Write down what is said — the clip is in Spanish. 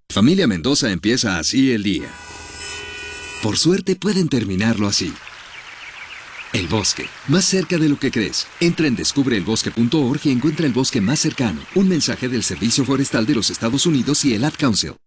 Familia Mendoza empieza así el día. Por suerte pueden terminarlo así. El bosque, más cerca de lo que crees. Entra en descubreelbosque.org y encuentra el bosque más cercano. Un mensaje del Servicio Forestal de los Estados Unidos y el Ad Council.